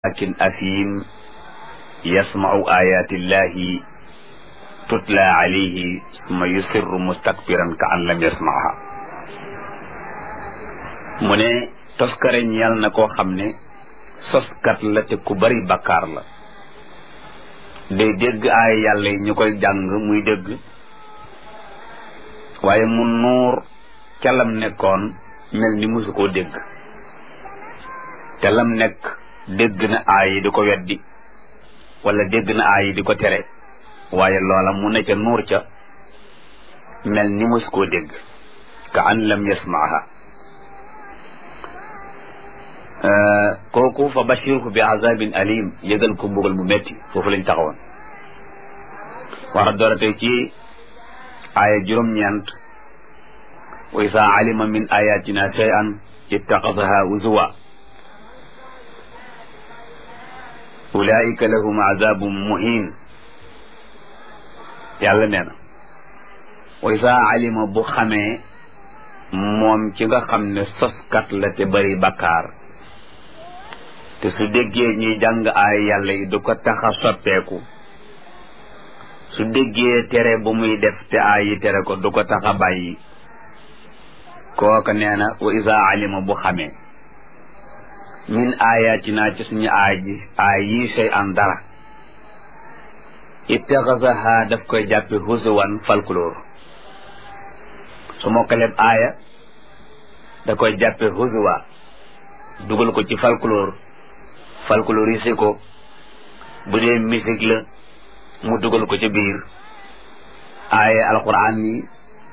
lakin athim yasma'u ayatillahi tutla alayhi summa yusirru mustakbiran ka an lam yasma'ha. mu ne toskare ñeel na koo xam ne soskat la te ku bari bakkaar la, day dégg ay yàlla yi ñu koy jàng muy dégg, waaye mu nuur ca lam nekkoon mel ni musu koo dégg, te lam nekk dégg na aay yi di ko weddi wala dégg na aay yi di ko tere, waaye loola mu ne ca nuur ca mel ni musu koo dégg, ka an lam yasmaaha. kooku fa bashirhu bi azabin alim, yëgal ko mbugal mu metti. foofu lañ taxawoon war a doora tey ci aaya juróom-ñeent, wa isa alima min ayatina shay'an ittaxasaha uzuwa ulaika lahum azabun muhin. yàlla nee na wa isa alima bu xamee moom ci nga xam ne soskat la te bari bakkaar, te su déggee ñuy jàng ay yàlla yi du ko tax a soppeeku, su déggee tere bu muy def te ay yi tere ko du ko tax a bàyyi, kooka nee na wa isa alima bu xamee min ayatina ci suñu aay yi sey an dara, ittaxasaha daf koy jàppe huzuwan folklore. su mokkaleb aaya da koy jàppe huzuwa, dugal ko ci folklorisé ko. bu dee musique la mu dugal ko ci biir aaya alquran yi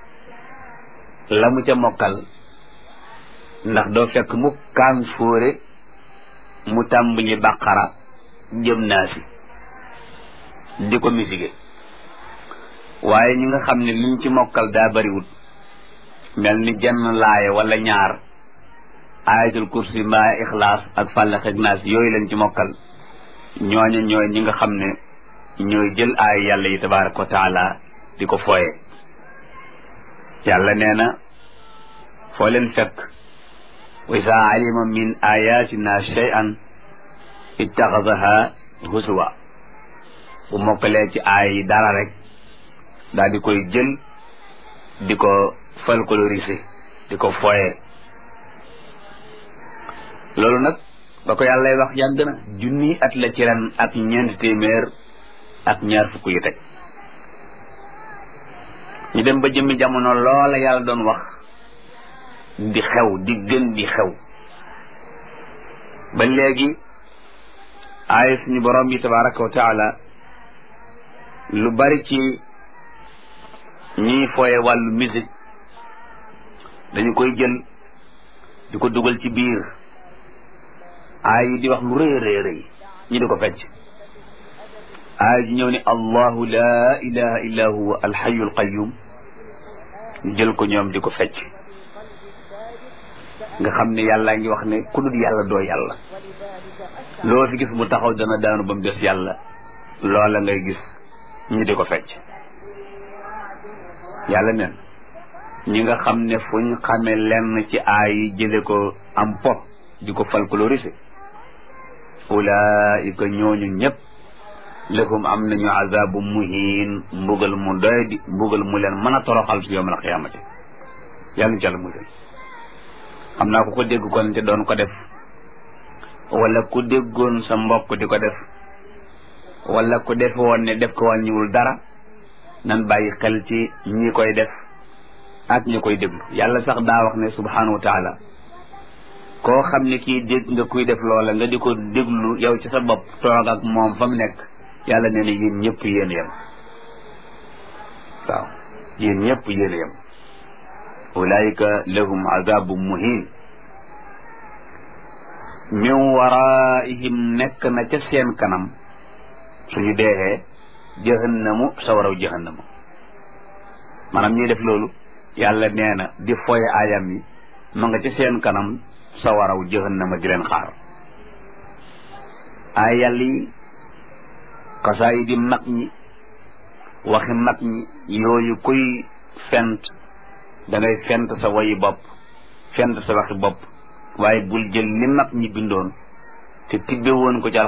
la mu ca mokkal, ndax doo fekk mu kaan fóore mu tàmbali baqara jëm naasi di ko musique. waaye ñi nga xam ne liñ ci mokkal daa bariwut, mel ni jenn laaya wala ñaar, ayatul kursi mbaa ixlaas ak fàllax ak naas, yooyu lañ ci mokkal, ñooñu ñooy ñi nga xam ne ñooy jël aay yàlla yi tabaraka wa taala di ko fooye. yàlla nee na foo leen fekk wa isa alima min ayatina shay'an ittaxasaha huswa, bu mokkalee ci aay yi dara rek daal di koy jël di ko folkloriser di ko fooye. loolu nag ba ko yàllay wax yàgg na, junni at la ci ren ak ñeenti téeméer ak ñaar fukk yu teg. ñu dem ba jëmmi jamono loola yàlla doon wax di xew, di gën di xew ba léegi. aaya suñu borom yi tabaraka wa taala lu bari ci ñiy fooye wàllu musique dañu koy jël di ko dugal ci biir aay yi di wax lu rëy rëy rëy ñi di ko fecc. aay ji ñëw ne allahu la ilaha illa huwa alxayu alqayum, jël ko ñoom di ko fecc. nga xam ne yàllaa ngi wax ne ku dul yàlla doo yàlla, loo fi gis mu taxaw dana daanu ba mu des yàlla, loola ngay gis ñi di ko fecc. yàlla neen ñi nga xam ne fuñ xame lenn ci aay yi jële ko am po di ko folkloriser, ulaika ñooñu ñëpp lahum am nañu azabu muhin, mbugal mu doy di, mbugal mu leen mën a toroxal su yawmal qiyaamati. yàlla ñu jàll musal. xam naa ko dégg kon te doon ko def, wala ku déggoon sa mbokk di ko def, wala ku def woon ne def ko wàññiwul dara, nan bàyyi xel ci ñi koy def ak ñi koy déglu. yàlla sax daa wax ne subhanahu wa taala, koo xam ne kii dégg nga kuy def loola nga di ko déglu yow ci sa bopp toog ak moom fa mu nekk, yàlla nee na yéen ñëpp yéen yem. waaw, yéen ñëpp yéen yem. ulaika lahum azabun muhin, min waraihim nekk na ca seen kanam suñu deexee jahannamu, sawaraw jahannamu. maanaam ñuy def loolu yàlla nee na di foye aayam yi, ma nga ca seen kanam sawaraw jahannama di leen xaar. ay yàlla yi xasaa yi di mag ñi, waxi mag ñi yooyu kuy fent da ngay fent sa wayi bopp, fent sa waxi bopp, waaye bul jël li mag ñi bindoon te tibbe woon ko ci